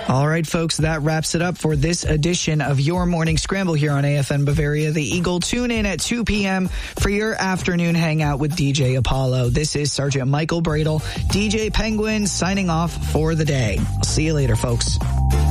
All right, folks, that wraps it up for this edition of Your Morning Scramble here on AFN Bavaria The Eagle. Tune in at 2 p.m. for your afternoon hangout with DJ Apollo. This is Sergeant Michael Bradle, DJ Penguin, signing off for the day. I'll see you later, folks.